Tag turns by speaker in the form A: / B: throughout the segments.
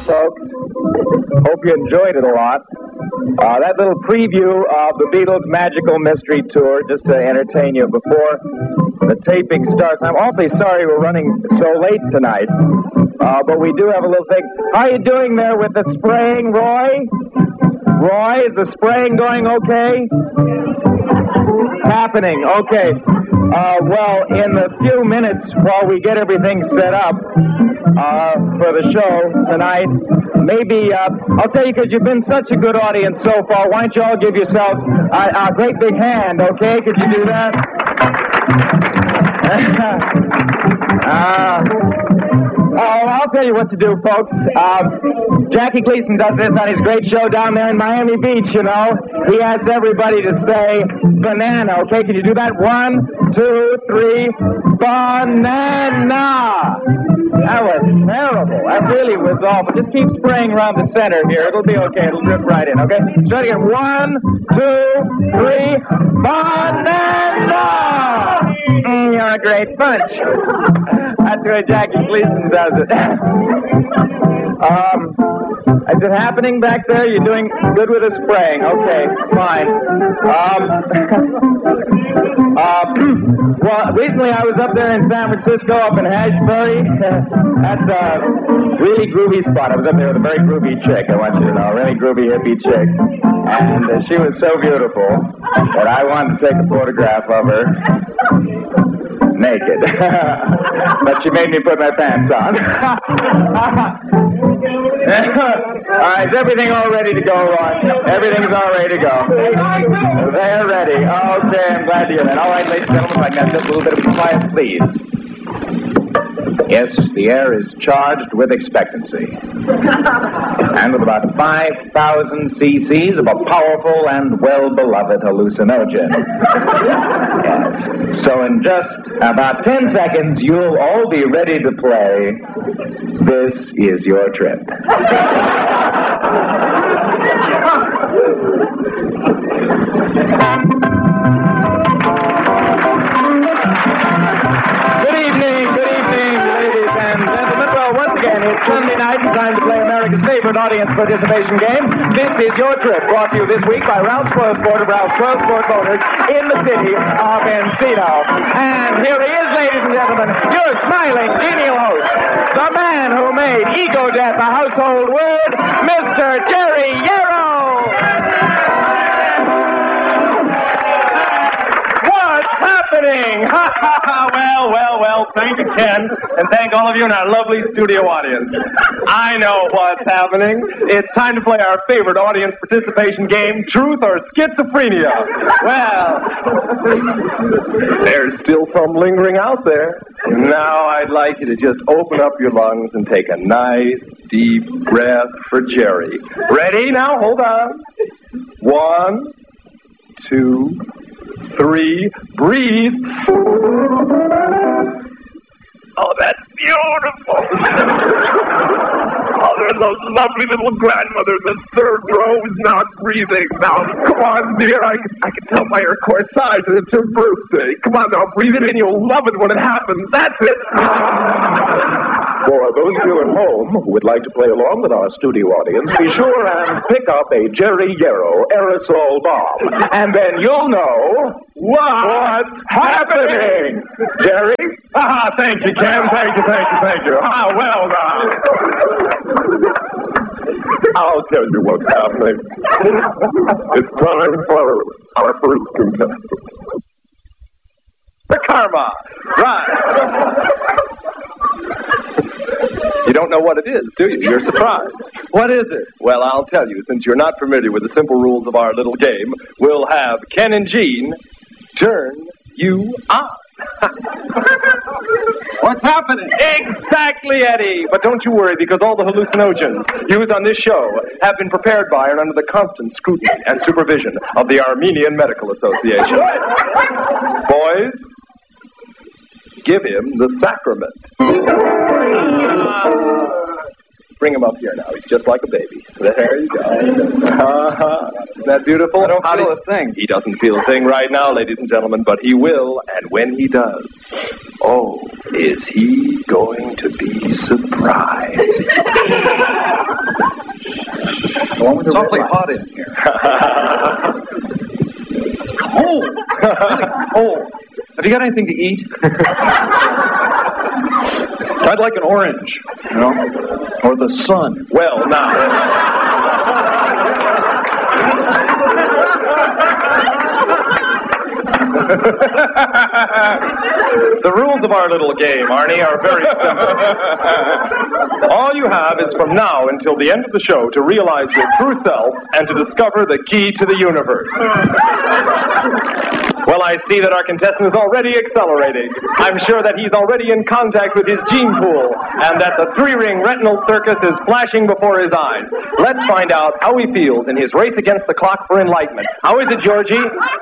A: folks. Hope you enjoyed it a lot. That little preview of the Beatles' Magical Mystery Tour, just to entertain you before the taping starts. I'm awfully sorry we're running so late tonight, but we do have a little thing. How are you doing there with the spraying, Roy? Roy, is the spraying going okay? Happening, okay. Well, in the few minutes while we get everything set up for the show tonight, maybe, I'll tell you, because you've been such a good audience so far, why don't you all give yourselves a great big hand, okay? Could you do that? I'll tell you what to do, folks. Jackie Gleason does this on his great show down there in Miami Beach, you know. He asks everybody to say banana, okay? Can you do that? 1, 2, 3, banana! That was terrible. That really was awful. Just keep spraying around the center here. It'll be okay. It'll drip right in, okay? Try it again. 1, 2, 3, banana! You're a great punch. That's the way Jackie Gleason does it. Is it happening back there? You're doing good with the spraying. Okay, fine. Well, recently I was up there in San Francisco, up in Ashbury. That's a really groovy spot. I was up there with a very groovy chick, I want you to know. A really groovy hippie chick. And she was so beautiful that I wanted to take a photograph of her naked. But she made me put my pants on. All right, is everything all ready to go, Roy? Everything's all ready to go. They're ready. Okay, I'm glad to hear that. All right, ladies and gentlemen, if I can have just a little bit of quiet, please. Yes, the air is charged with expectancy. And with about 5,000 cc's of a powerful and well-beloved hallucinogen. Yes. So in just about 10 seconds, you'll all be ready to play This Is Your Trip. It's Sunday night and time to play America's favorite audience participation game. This is Your Trip, brought to you this week by Ralph's Transport of Ralph's Transport Motors in the city of Encino. And here he is, ladies and gentlemen, your smiling, genial host, the man who made ego death a household word, Mr. Jerry Yarrow! What's happening? Well, thank you, Ken, and thank all of you in our lovely studio audience. I know what's happening. It's time to play our favorite audience participation game, Truth or Schizophrenia. Well, there's still some lingering out there. Now I'd like you to just open up your lungs and take a nice, deep breath for Jerry. Ready? Now, hold on. 1, 2, 3, breathe. Oh, that's beautiful. Oh, there's those lovely little grandmother in the third row who's not breathing. Now, come on, dear. I can tell by her corsage that it's her birthday. Come on, now, breathe it in. You'll love it when it happens. That's it.
B: For those of you at home who would like to play along with our studio audience, be sure and pick up a Jerry Yarrow aerosol bomb. And then you'll know what's happening. Jerry?
A: Thank you, Ken. Thank you. Well done.
B: I'll tell you what's happening. It's time for our first contestant.
A: The karma. Right. You don't know what it is, do you? You're surprised. What is it? Well, I'll tell you. Since you're not familiar with the simple rules of our little game, we'll have Ken and Jean turn you on. What's happening? Exactly, Eddie. But don't you worry, because all the hallucinogens used on this show have been prepared by and under the constant scrutiny and supervision of the Armenian Medical Association. Boys, give him the sacrament. Bring him up here now. He's just like a baby. There you go. Isn't that beautiful? I don't feel a thing. He doesn't feel a thing right now, ladies and gentlemen, but he will, and when he does, oh, is he going to be surprised?
C: It's awfully hot in here. It's cold. Really cold. Have you got anything to eat? I'd like an orange, you know, or the sun.
B: Well, now. The rules of our little game, Arnie, are very simple. All you have is from now until the end of the show to realize your true self and to discover the key to the universe. Well, I see that our contestant is already accelerating. I'm sure that he's already in contact with his gene pool and that the three-ring retinal circus is flashing before his eyes. Let's find out how he feels in his race against the clock for enlightenment. How is it, Georgie?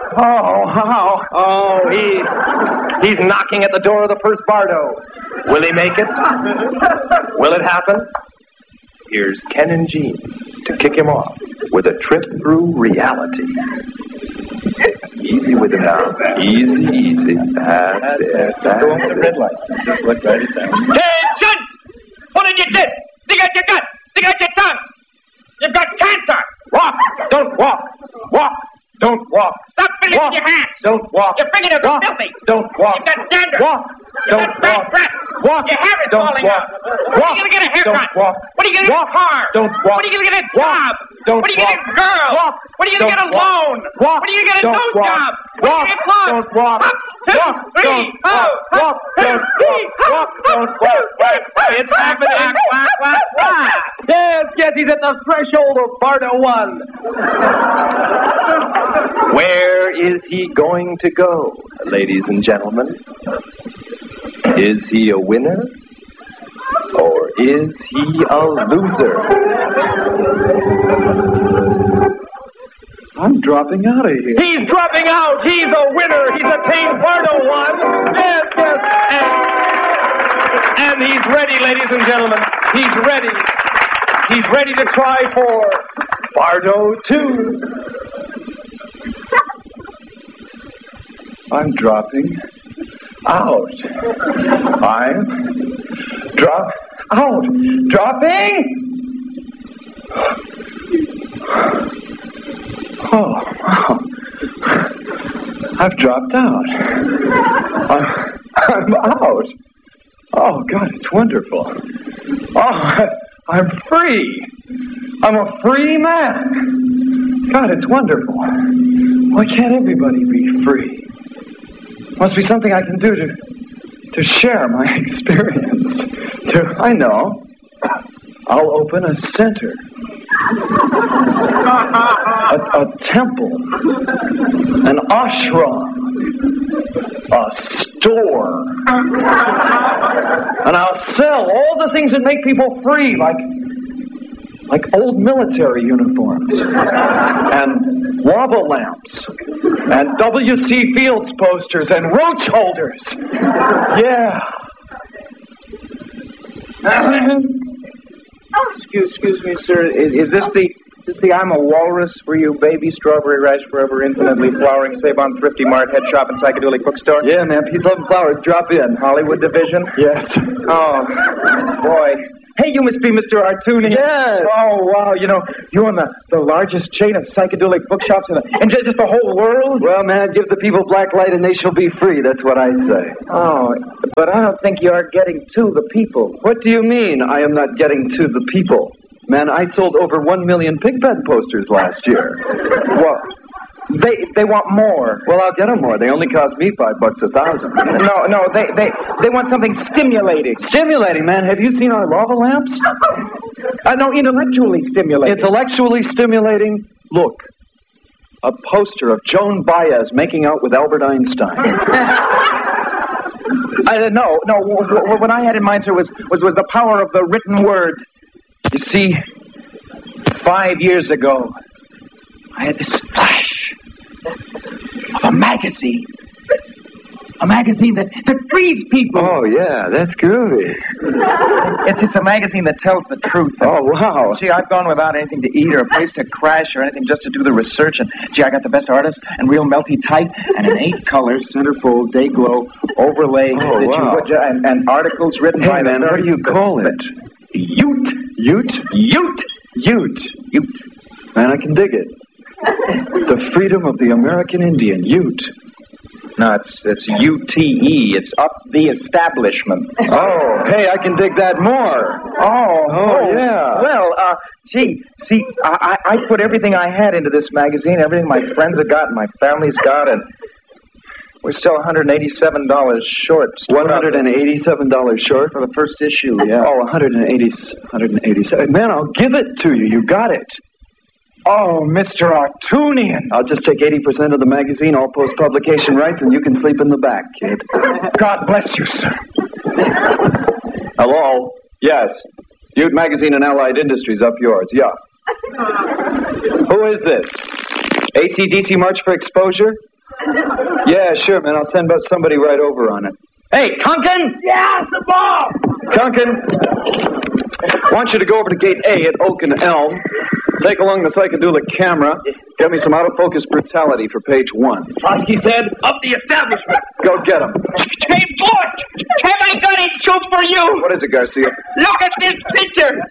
B: He's knocking at the door of the first Bardo. Will he make it? Will it happen? Here's Ken and Jean to kick him off with a trip through reality. Easy with him now. Easy. That's it.
A: Go on with the red light. Just look right at that.
D: Attention! Put in your lip! Stick out your gut! Stick out your tongue! You've got cancer!
B: Walk! Don't walk! Walk! Don't walk!
D: Stop filling
B: Walk.
D: with your hands!
B: Don't walk!
D: Your fingernails are filthy!
B: Don't walk!
D: You've got dandruff!
B: Walk!
D: You've
B: Don't
D: got bad
B: walk!
D: breath!
B: Walk!
D: Your hair is
B: Don't
D: falling
B: walk!
D: out! When are you going to get a haircut?
B: Don't walk!
D: When are you going to get a car?
B: Don't walk!
D: When are you going to get a
B: Walk.
D: job?
B: Don't
D: When are you going to get a girl?
B: Walk.
D: When are you going to get a
B: Don't walk.
D: loan?
B: Walk.
D: When are you going to get a
B: Don't
D: new
B: walk.
D: job? When are you
B: Walk.
D: going to get clothes?
B: Don't walk.
D: Up, two,
B: Walk.
D: three,
B: Don't walk. Walk. Don't walk. Don't walk.
D: It's happening!
A: Yes, he's at the threshold of Bardo 1.
B: Where is he going to go, ladies and gentlemen? Is he a winner? Or is he a loser?
C: I'm dropping out of here.
B: He's dropping out. He's a winner. He's attained Bardo 1. Yes. And he's ready, ladies and gentlemen. He's ready. He's ready to try for Bardo 2.
C: I'm dropping out. I'm dropping. Oh, wow. I've dropped out. I'm out. Oh, God, it's wonderful. Oh, I'm free. I'm a free man. God, it's wonderful. Why can't everybody be free? Must be something I can do to share my experience. I know. I'll open a center. A temple. An ashram. A store. And I'll sell all the things that make people free, like old military uniforms. And lava lamps. And W.C. Fields posters and roach holders. Yeah.
A: Excuse me, sir. Is this the I'm a Walrus for you baby strawberry rice forever infinitely flowering save on thrifty mart head shop and psychedelic bookstore?
C: Yeah, man. Peace, love, and flowers. Drop in.
A: Hollywood division?
C: Yes.
A: Oh, boy. Hey, you must be Mr. Artuni.
C: Yes.
A: Oh, wow. You know, you own the largest chain of psychedelic bookshops in just the whole world?
C: Well, man, give the people black light and they shall be free. That's what I say.
A: Oh, but I don't think you are getting to the people.
C: What do you mean, I am not getting to the people? Man, I sold over 1 million Pigpen posters last year.
A: Well, they want more.
C: Well, I'll get them more. They only cost me $5 1,000.
A: No, they want something stimulating.
C: Stimulating, man. Have you seen our lava lamps?
A: No, intellectually stimulating.
C: Intellectually stimulating? Look, a poster of Joan Baez making out with Albert Einstein.
A: No. What I had in mind, sir, was the power of the written word. You see, 5 years ago, I had this flash of a magazine. A magazine that frees people.
C: Oh, yeah, that's groovy.
A: It's a magazine that tells the truth.
C: Oh, wow.
A: See, I've gone without anything to eat or a place to crash or anything just to do the research. And, gee, I got the best artists and real melty type and in 8 colors, centerfold, day glow, overlay.
C: Oh, wow.
A: And articles written by
C: man, what do you call it?
A: Ute.
C: Ute?
A: Ute.
C: Ute.
A: Ute.
C: Man, I can dig it. The freedom of the American Indian, Ute.
A: No, it's UTE. It's up the establishment.
C: Oh, hey, I can dig that more. Oh, yeah.
A: Well, see, I put everything I had into this magazine, everything my friends have got and my family's got, and we're still $187 short.
C: $187 short?
A: For the first issue, yeah.
C: Oh, 187. Man, I'll give it to you. You got it.
A: Oh, Mr. Artunian.
C: I'll just take 80% of the magazine, all post-publication rights, and you can sleep in the back, kid.
A: God bless you, sir.
C: Hello? Yes. Ute Magazine and Allied Industries up yours. Yeah. Who is this? AC/DC March for Exposure? Yeah, sure, man. I'll send somebody right over on it. Hey, Kunkin!
D: Yes, the ball!
C: Kunkin, I want you to go over to Gate A at Oak and Elm. Take along the Psychedelic camera. Get me some out-of-focus brutality for page 1.
D: Trotsky said, up the establishment.
C: Go get him.
D: Hey, Butch! Have I got it shoot for you?
C: What is it, Garcia?
D: Look at this picture!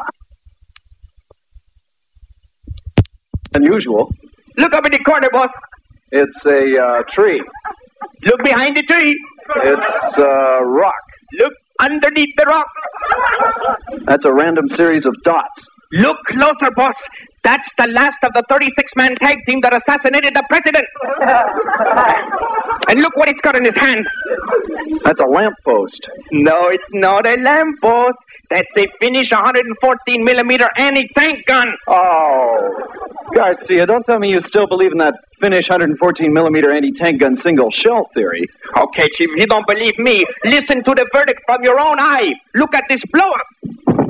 C: Unusual.
D: Look up in the corner, boss.
C: It's a tree.
D: Look behind the tree.
C: It's a rock.
D: Look underneath the rock.
C: That's a random series of dots.
D: Look closer, boss. That's the last of the 36-man tag team that assassinated the president. And look what it's got in his hand.
C: That's a lamppost.
D: No, it's not a lamppost. That's a Finish 114mm anti-tank gun.
C: Oh, Garcia, don't tell me you still believe in that Finish 114mm anti-tank gun single shell theory.
D: Okay, Chief, if you don't believe me, listen to the verdict from your own eye. Look at this blow-up.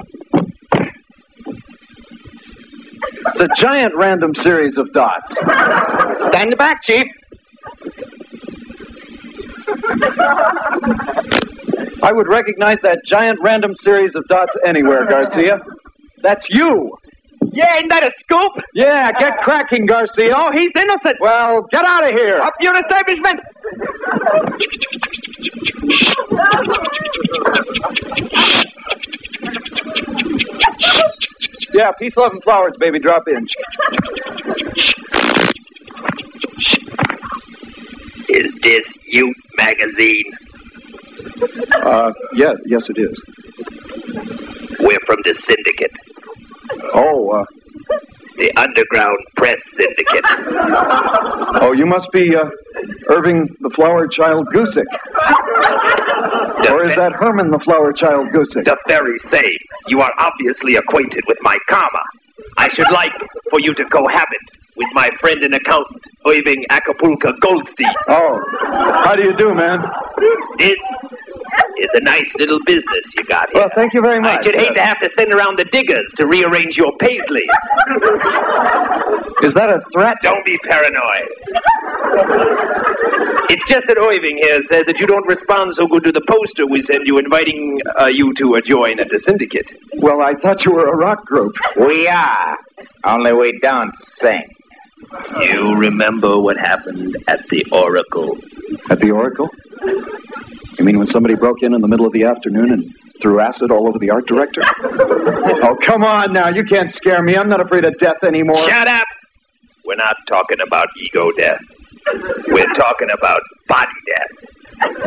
C: It's a giant random series of dots.
D: Stand back, Chief.
C: I would recognize that giant random series of dots anywhere, Garcia. That's you.
D: Yeah, ain't that a scoop?
C: Yeah, get cracking, Garcia.
D: No, he's innocent.
C: Well, get out of here.
D: Up your establishment.
C: Yeah, peace, love, and flowers, baby. Drop in.
E: Is this Ute Magazine?
C: Yes, it is.
E: We're from the syndicate.
C: Oh,
E: The Underground Press Syndicate.
C: Oh, you must be, Irving the Flower Child Gusick. Or is that Herman the Flower Child Gusick?
E: The very same. You are obviously acquainted with my karma. I should like for you to cohabit with my friend and accountant, Irving Acapulco Goldstein.
C: Oh, how do you do, man?
E: This is a nice little business you got here.
C: Well, thank you very much.
E: I should hate to have to send around the diggers to rearrange your paisleys.
C: Is that a threat?
E: Don't be paranoid. It's just that Irving here says that you don't respond so good to the poster we send you inviting you to join at the syndicate.
C: Well, I thought you were a rock group.
A: We are. Only we don't sing.
E: You remember what happened at the Oracle?
C: At the Oracle? You mean when somebody broke in the middle of the afternoon and threw acid all over the art director? Oh, come on now. You can't scare me. I'm not afraid of death anymore.
E: Shut up! We're not talking about ego death. We're talking about body death.